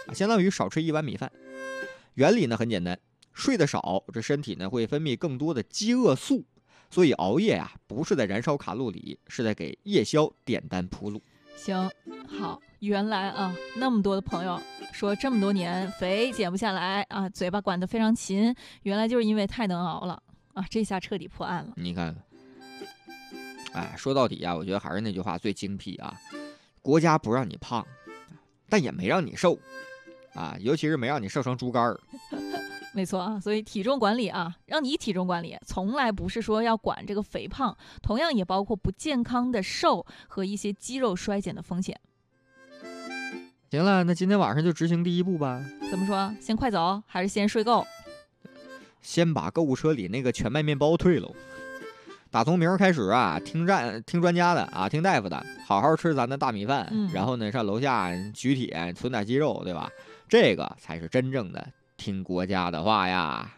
相当于少吃1碗米饭。原理呢很简单，睡得少，这身体呢会分泌更多的饥饿素，所以熬夜啊不是在燃烧卡路里，是在给夜宵点丹铺路。 行，好，原来啊，那么多的朋友说这么多年肥减不下来啊，嘴巴管得非常勤，原来就是因为太能熬了啊，这下彻底破案了。 你看看，哎，说到底啊，我觉得还是那句话最精辟啊，国家不让你胖，但也没让你瘦啊，尤其是没让你瘦成猪肝儿。 没错啊，所以体重管理啊，让你体重管理，从来不是说要管这个肥胖，同样也包括不健康的瘦和一些肌肉衰减的风险。 行了，那今天晚上就执行第1步吧。 怎么说？先快走还是先睡够？ 先把购物车里那个全麦面包退喽。打从明儿开始啊，听专家的啊，听大夫的，好好吃咱的大米饭，然后呢上楼下举铁存点肌肉，对吧？这个才是真正的听国家的话呀。